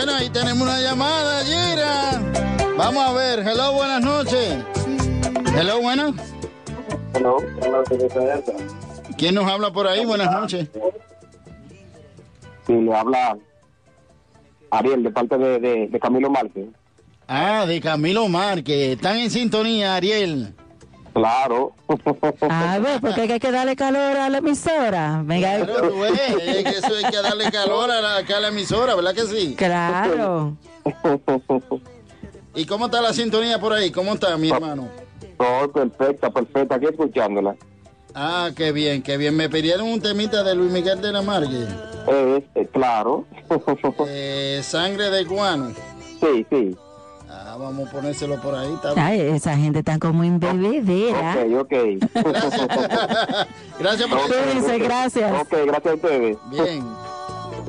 Bueno, ahí tenemos una llamada, Gira. Vamos a ver. Hello, buenas noches. Hello, buenas. Hello. ¿Quién nos habla por ahí? Buenas noches. Sí, le habla Ariel, de parte de Camilo Márquez. Ah, de Camilo Márquez. Están en sintonía, Ariel. Claro. A ver, porque hay que darle calor a la emisora. Venga. Claro, tú ves, es que eso hay que darle calor acá a la emisora, ¿verdad que sí? Claro. ¿Y cómo está la sintonía por ahí? ¿Cómo está, mi hermano? Todo perfecta, aquí escuchándola. Ah, qué bien, qué bien. Me pidieron un temita de Luis Miguel de la Margue. Claro. Sangre de guano. Sí, sí. Ah, vamos a ponérselo por ahí. Ay, esa gente está como en bebedera. Ok. Gracias por Cuídense, gracias. Ok, gracias a ustedes. Bien.